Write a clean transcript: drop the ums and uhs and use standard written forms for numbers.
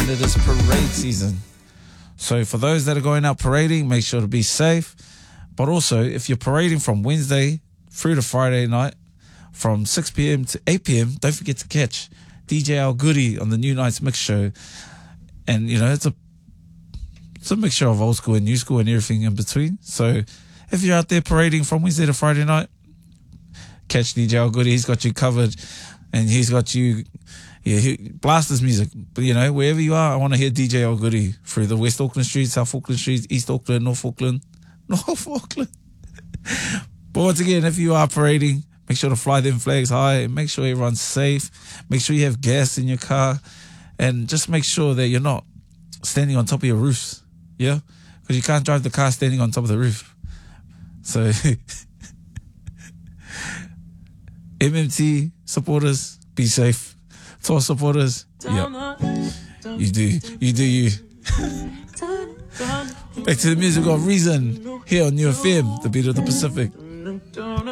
and it is parade season. So for those that are going out parading, make sure to be safe. But also, if you're parading from Wednesday through to Friday night, from 6 p.m. to 8 p.m., don't forget to catch DJ Al Goody on the New Nights Mix Show. And, you know, it's a mixture of old school and new school and everything in between. So if you're out there parading from Wednesday to Friday night, catch DJ Al Goody. He's got you covered, and he's got you, he blast his music. But, you know, wherever you are, I want to hear DJ Al Goody through the West Auckland streets, South Auckland streets, East Auckland, North Auckland. But once again, if you are parading, make sure to fly them flags high. Make sure everyone's safe. Make sure you have gas in your car. And just make sure that you're not standing on top of your roofs. Yeah? Because you can't drive the car standing on top of the roof. So, MMT supporters, be safe. Tour supporters, yeah. You do you. Back to the music of Reason here on New FM, the beat of the Pacific.